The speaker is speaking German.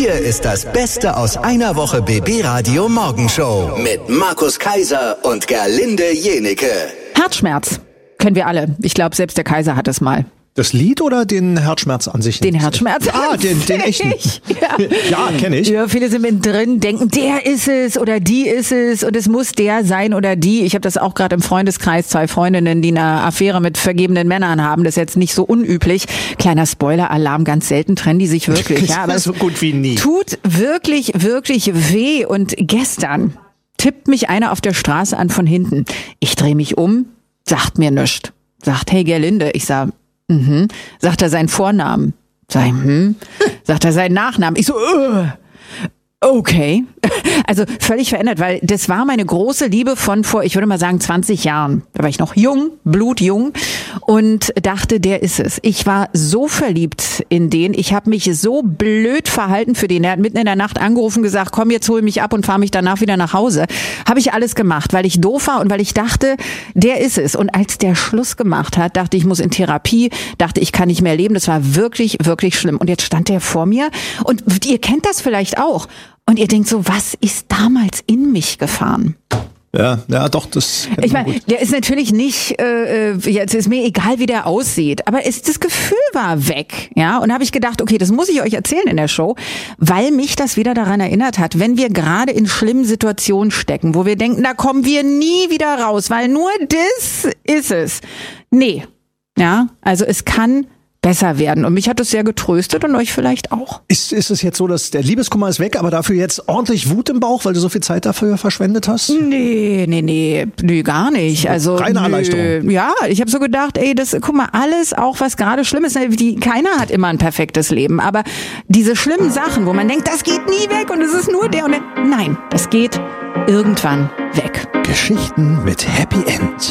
Hier ist das Beste aus einer Woche BB Radio Morgenshow mit Markus Kaiser und Gerlinde Jenecke. Herzschmerz kennen wir alle. Ich glaube, selbst der Kaiser hat es mal. Das Lied oder den Herzschmerz an sich? Den Herzschmerz. Ah, den echten. Ja, kenne ich. Ja, viele sind mittendrin, denken, der ist es oder die ist es und es muss der sein oder die. Ich habe das auch gerade im Freundeskreis, 2 Freundinnen, die eine Affäre mit vergebenen Männern haben. Das ist jetzt nicht so unüblich. Kleiner Spoiler-Alarm, ganz selten trennen die sich wirklich. Ja, aber so gut wie nie. Tut wirklich, wirklich weh. Und gestern tippt mich einer auf der Straße an von hinten. Ich drehe mich um, sagt mir nichts. Sagt, hey Gerlinde. Ich sag, Sagt er seinen Vornamen? Sag ich, Sagt er seinen Nachnamen? Ich so, okay. Also völlig verändert, weil das war meine große Liebe von vor, ich würde mal sagen, 20 Jahren. Da war ich noch jung, blutjung und dachte, der ist es. Ich war so verliebt in den. Ich habe mich so blöd verhalten für den. Er hat mitten in der Nacht angerufen, gesagt, komm, jetzt hol mich ab und fahr mich danach wieder nach Hause. Habe ich alles gemacht, weil ich doof war und weil ich dachte, der ist es. Und als der Schluss gemacht hat, dachte ich, muss in Therapie, dachte ich, kann nicht mehr leben. Das war wirklich, wirklich schlimm. Und jetzt stand der vor mir und ihr kennt das vielleicht auch. Und ihr denkt so, was ist damals in mich gefahren? Ja, doch, das. Ich meine, der ist natürlich nicht, jetzt ist mir egal, wie der aussieht, aber das Gefühl war weg, ja. Und da habe ich gedacht, okay, das muss ich euch erzählen in der Show, weil mich das wieder daran erinnert hat, wenn wir gerade in schlimmen Situationen stecken, wo wir denken, da kommen wir nie wieder raus, weil nur das ist es. Nee, ja, also es kann besser werden. Und mich hat es sehr getröstet und euch vielleicht auch. Ist es jetzt so, dass der Liebeskummer ist weg, aber dafür jetzt ordentlich Wut im Bauch, weil du so viel Zeit dafür verschwendet hast? Nee, gar nicht. Also reine Erleichterung. Ja, ich habe so gedacht, guck mal, alles, auch was gerade schlimm ist, keiner hat immer ein perfektes Leben, aber diese schlimmen Sachen, wo man denkt, das geht nie weg und es ist nur der und der, nein, das geht irgendwann weg. Geschichten mit Happy End.